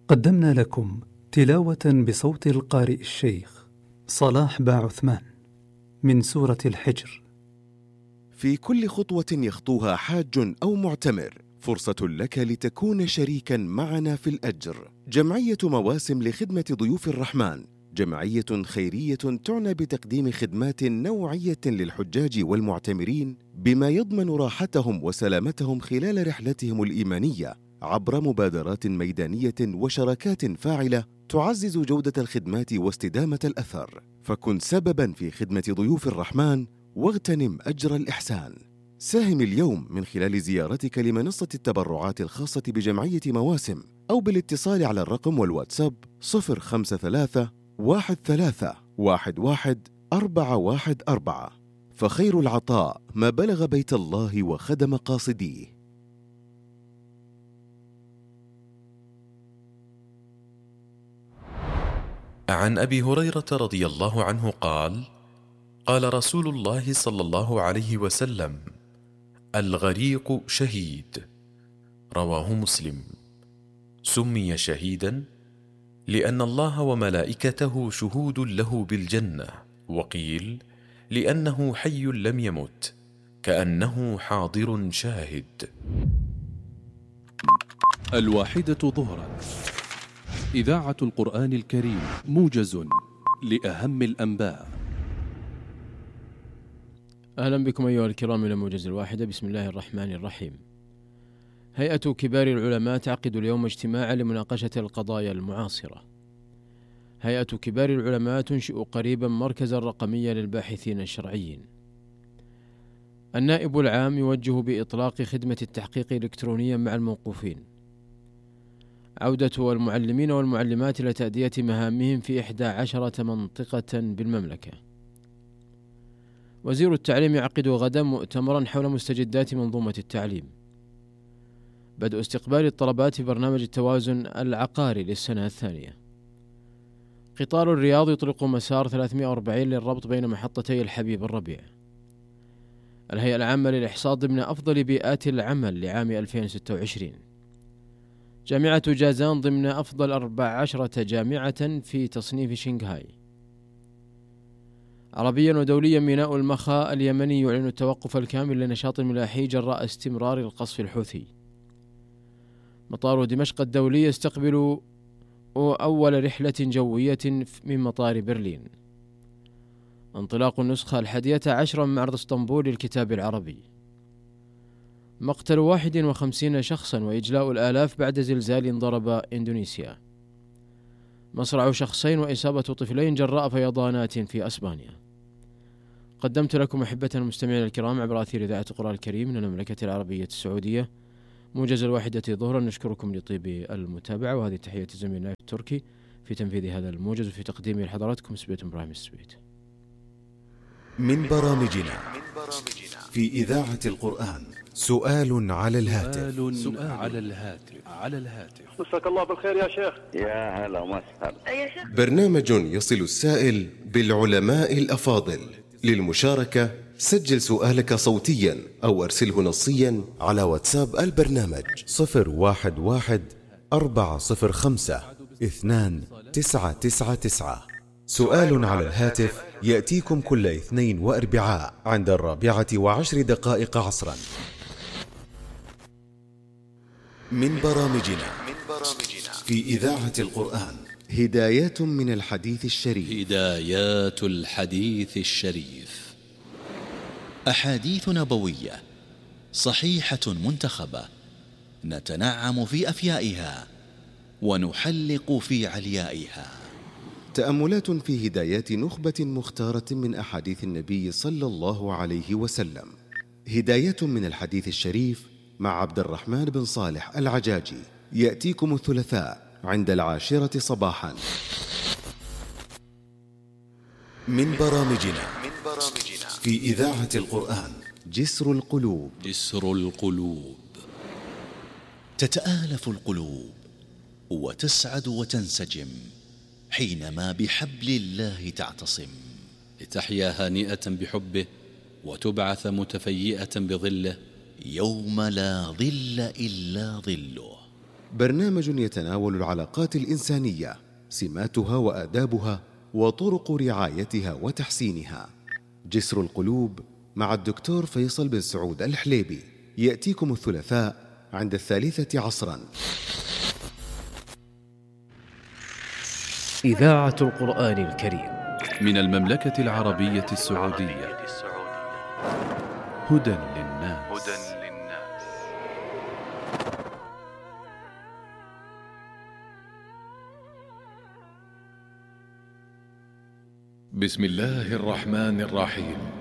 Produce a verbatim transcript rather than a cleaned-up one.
قدمنا لكم تلاوة بصوت القارئ الشيخ صلاح با عثمان من سورة الحجر. في كل خطوة يخطوها حاج أو معتمر فرصة لك لتكون شريكا معنا في الأجر. جمعية مواسم لخدمة ضيوف الرحمن جمعية خيرية تعنى بتقديم خدمات نوعية للحجاج والمعتمرين بما يضمن راحتهم وسلامتهم خلال رحلتهم الإيمانية عبر مبادرات ميدانية وشراكات فاعلة تعزز جودة الخدمات واستدامة الأثر. فكن سبباً في خدمة ضيوف الرحمن واغتنم أجر الإحسان. ساهم اليوم من خلال زيارتك لمنصة التبرعات الخاصة بجمعية مواسم أو بالاتصال على الرقم والواتساب صفر خمسة ثلاثة واحد ثلاثة واحد واحد أربعة واحد أربعة، فخير العطاء ما بلغ بيت الله وخدم قاصديه. عن أبي هريرة رضي الله عنه قال: قال رسول الله صلى الله عليه وسلم: الغريق شهيد. رواه مسلم. سمي شهيدا لأن الله وملائكته شهود له بالجنة، وقيل لأنه حي لم يمت كأنه حاضر شاهد. الواحدة ظهرا، إذاعة القرآن الكريم، موجز لأهم الأنباء. أهلا بكم أيها الكرام إلى موجز الواحدة. بسم الله الرحمن الرحيم. هيئة كبار العلماء تعقد اليوم اجتماعا لمناقشة القضايا المعاصرة. هيئة كبار العلماء تنشئ قريبا مركزا رقميا للباحثين الشرعيين. النائب العام يوجه بإطلاق خدمة التحقيق إلكترونيا مع الموقوفين. عودة المعلمين والمعلمات إلى تأدية مهامهم في إحدى عشرة منطقة بالمملكة. وزير التعليم يعقد غدا مؤتمرا حول مستجدات منظومة التعليم. بدء استقبال الطلبات في برنامج التوازن العقاري للسنة الثانية. قطار الرياض يطلق مسار ثلاثمائة وأربعين للربط بين محطتي الحبيب الربيع. الهيئة العامة للإحصاء ضمن أفضل بيئات العمل لعام ألفين وستة وعشرين. جامعة جازان ضمن أفضل أربع عشرة جامعة في تصنيف شنغهاي. عربيا ودوليا ميناء المخا اليمني يعلن التوقف الكامل لنشاط الملاحي جراء استمرار القصف الحوثي. مطار دمشق الدولي يستقبل أول رحلة جوية من مطار برلين. انطلاق النسخة الحادية عشرة من معرض اسطنبول للكتاب العربي. مقتل واحد وخمسين شخصا وإجلاء الآلاف بعد زلزال ضرب إندونيسيا. مصرع شخصين وإصابة طفلين جراء فيضانات في أسبانيا. قدمت لكم أحبة المستمعين الكرام عبر أثير إذاعة القرآن الكريم من المملكة العربية السعودية موجز الواحدة ظهرا. نشكركم لطيب المتابعة، وهذه تحية زميلنا التركي في تنفيذ هذا الموجز وفي تقديمه لحضراتكم سبيت إبراهيم السبيت. من برامجنا في إذاعة القرآن سؤال على الهاتف. سؤال على الهاتف على الهاتف مساك الله بالخير يا شيخ. يا هلا وسهلا يا شيخ. برنامج يصل السائل بالعلماء الأفاضل. للمشاركة سجل سؤالك صوتيا أو أرسله نصيا على واتساب البرنامج صفر واحد واحد أربعة صفر خمسة اثنان تسعة تسعة تسعة. سؤال على الهاتف يأتيكم كل اثنين وأربعاء عند الرابعة وعشر دقائق عصرا. من برامجنا في إذاعة القرآن هدايات من الحديث الشريف. هدايات الحديث الشريف. أحاديث نبوية صحيحة منتخبة نتنعم في أفيائها ونحلق في عليائها. تأملات في هدايات نخبة مختارة من أحاديث النبي صلى الله عليه وسلم. هدايات من الحديث الشريف مع عبد الرحمن بن صالح العجاجي يأتيكم الثلاثاء عند العاشرة صباحا. من برامجنا في إذاعة القرآن جسر القلوب. جسر القلوب. تتآلف القلوب وتسعد وتنسجم حينما بحبل الله تعتصم، لتحيا هانئة بحبه وتبعث متفيئة بظله يوم لا ظل إلا ظله. برنامج يتناول العلاقات الإنسانية، سماتها وآدابها وطرق رعايتها وتحسينها. جسر القلوب مع الدكتور فيصل بن سعود الحليبي، يأتيكم الثلاثاء عند الثالثة عصرا. إذاعة القرآن الكريم من المملكة العربية السعودية. هدى للناس. بسم الله الرحمن الرحيم.